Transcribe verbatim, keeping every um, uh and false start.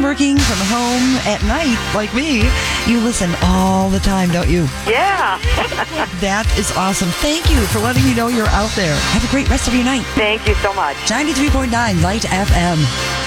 working from home at night, like me, you listen all the time, don't you? Yeah. That is awesome. Thank you for letting me know you're out there. Have a great rest of your night. Thank you so much. ninety-three point nine Light F M.